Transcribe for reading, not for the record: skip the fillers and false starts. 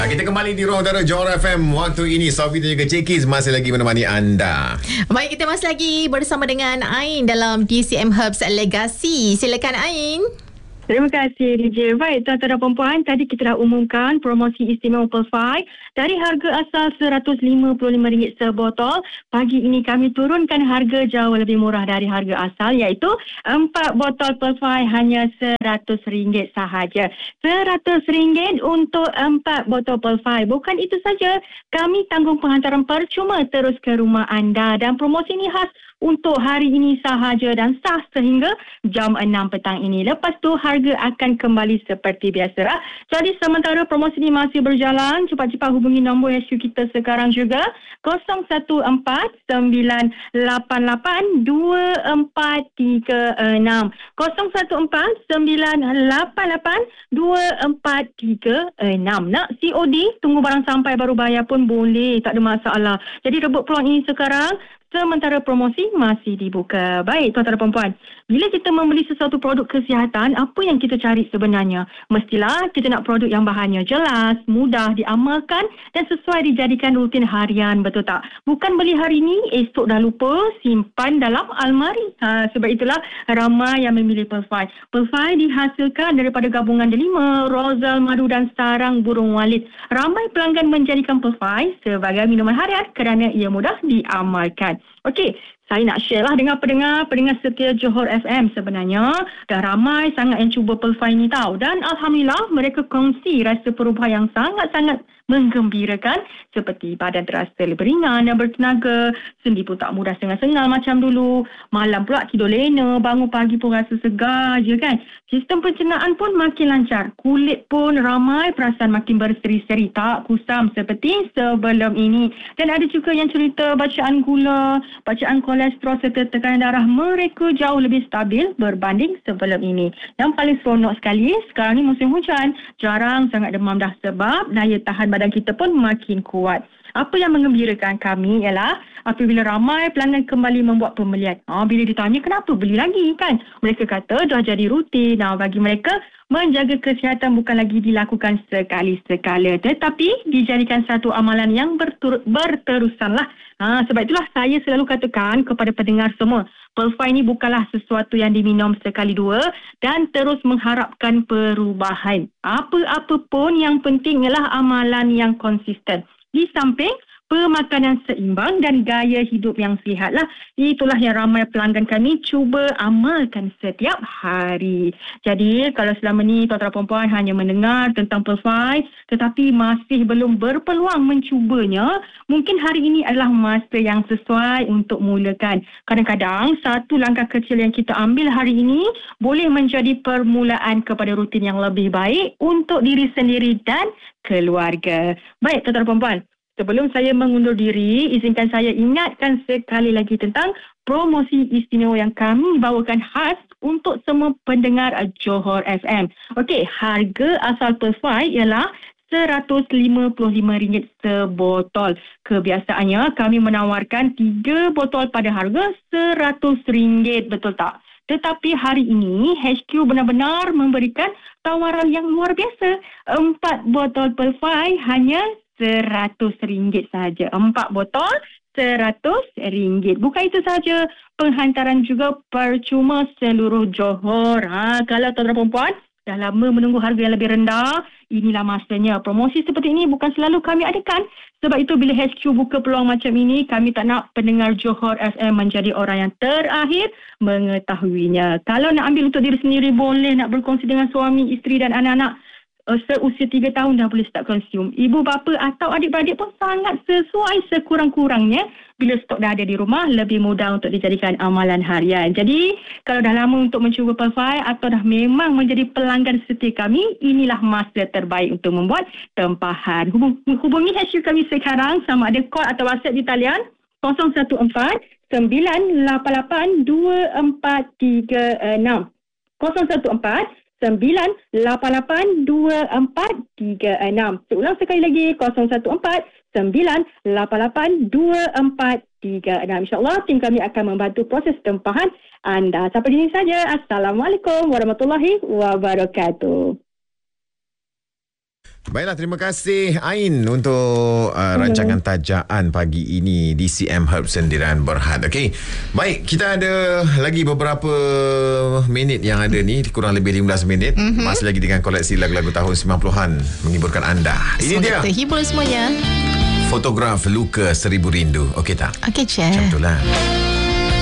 Kita kembali di Ruang Utara Johor FM. Waktu ini Sofi dan juga Cik masih lagi menemani anda. Baik, kita masih lagi bersama dengan Ain dalam DCM Herbs Legacy. Silakan Ain. Terima kasih DJ. Baik, tuan-tuan dan puan-puan, tadi kita dah umumkan promosi istimewa Pearl 5 dari harga asal RM155 sebotol. Pagi ini kami turunkan harga jauh lebih murah dari harga asal, iaitu 4 botol Pearl 5 hanya RM100 sahaja. RM100 untuk 4 botol Pearl 5. Bukan itu saja, kami tanggung penghantaran percuma terus ke rumah anda, dan promosi ini khas untuk hari ini sahaja dan sah sehingga jam 6 petang ini. Lepas tu harga akan kembali seperti biasa. Jadi sementara promosi ini masih berjalan, cepat-cepat hubungi nombor HQ kita sekarang juga, 0149882436, 0149882436. Nak COD, tunggu barang sampai baru bayar pun boleh, tak ada masalah. Jadi rebut peluang ini sekarang sementara promosi masih dibuka. Baik, tuan-tuan dan puan-puan, bila kita membeli sesuatu produk kesihatan, apa yang kita cari sebenarnya? Mestilah kita nak produk yang bahannya jelas, mudah diamalkan dan sesuai dijadikan rutin harian, betul tak? Bukan beli hari ini, esok dah lupa, simpan dalam almari. Sebab itulah ramai yang memilih Pearl 5. Pearl 5 dihasilkan daripada gabungan delima, rozal, madu dan sarang burung walit. Ramai pelanggan menjadikan Pearl 5 sebagai minuman harian kerana ia mudah diamalkan. Okey, saya nak share lah dengan pendengar setia Johor FM. Sebenarnya dah ramai sangat yang cuba Pearl 5 ni tahu, dan alhamdulillah mereka kongsi rasa perubahan yang sangat-sangat menggembirakan, seperti badan terasa lebih ringan dan bertenaga, sendi pun tak mudah sengal-sengal macam dulu, malam pula tidur lena, bangun pagi pun rasa segar je kan. Sistem pencernaan pun makin lancar, kulit pun ramai perasan makin berseri-seri, tak kusam seperti sebelum ini. Dan ada juga yang cerita bacaan gula, bacaan kolesterol serta tekanan darah mereka jauh lebih stabil berbanding sebelum ini. Yang paling seronok sekali, sekarang ni musim hujan, jarang sangat demam dah sebab daya tahan badan kita pun makin kuat. Apa yang menggembirakan kami ialah apabila ramai pelanggan kembali membuat pembelian. Bila ditanya kenapa beli lagi kan, mereka kata dah jadi rutin. Bagi mereka, menjaga kesihatan bukan lagi dilakukan sekali-sekala, tetapi dijadikan satu amalan yang berterusanlah. Sebab itulah saya selalu katakan kepada pendengar semua, Pearl 5 ini bukanlah sesuatu yang diminum sekali dua dan terus mengharapkan perubahan. Apa-apa pun yang penting ialah amalan yang konsisten. Di samping pemakanan seimbang dan gaya hidup yang sihat lah. Itulah yang ramai pelanggan kami cuba amalkan setiap hari. Jadi kalau selama ni tuan-tuan dan puan-puan hanya mendengar tentang Pearl 5 tetapi masih belum berpeluang mencubanya, mungkin hari ini adalah masa yang sesuai untuk mulakan. Kadang-kadang satu langkah kecil yang kita ambil hari ini boleh menjadi permulaan kepada rutin yang lebih baik untuk diri sendiri dan keluarga. Baik tuan-tuan dan puan-puan, sebelum saya mengundur diri, izinkan saya ingatkan sekali lagi tentang promosi istimewa yang kami bawakan khas untuk semua pendengar Johor FM. Okey, harga asal Pearl 5 ialah RM155 sebotol. Kebiasaannya kami menawarkan 3 botol pada harga RM100, betul tak? Tetapi hari ini HQ benar-benar memberikan tawaran yang luar biasa. 4 botol Pearl 5 hanya RM100 saja. 4 botol RM100. Bukan itu saja, penghantaran juga percuma seluruh Johor. Kalau tuan-tuan dan puan-puan dah lama menunggu harga yang lebih rendah, inilah masanya. Promosi seperti ini bukan selalu kami adakan. Sebab itu bila HQ buka peluang macam ini, kami tak nak pendengar Johor FM menjadi orang yang terakhir mengetahuinya. Kalau nak ambil untuk diri sendiri boleh, nak berkongsi dengan suami, isteri dan anak-anak seusia 3 tahun dah boleh start consume. Ibu bapa atau adik-beradik pun sangat sesuai. Sekurang-kurangnya bila stok dah ada di rumah, lebih mudah untuk dijadikan amalan harian. Jadi kalau dah lama untuk mencuba Pearl 5 atau dah memang menjadi pelanggan setia kami, inilah masa terbaik untuk membuat tempahan. Hubungi HQ kami sekarang, sama ada call atau WhatsApp di talian 014-988-2436, 014-988-2436. Seulang sekali lagi, 014-988-2436. InsyaAllah tim kami akan membantu proses tempahan anda. Sampai di sini saja. Assalamualaikum warahmatullahi wabarakatuh. Baiklah, terima kasih Ain untuk rancangan tajaan pagi ini DCM Herbs Sendirian Berhad. Okey. Baik, kita ada lagi beberapa minit yang ada ni, kurang lebih 15 minit. Masih lagi dengan koleksi lagu-lagu tahun 90-an menghiburkan anda. Ini dia. Terhibur semuanya. Fotograf Luka Seribu Rindu. Okey tak? Okey, Cik. Macam itulah.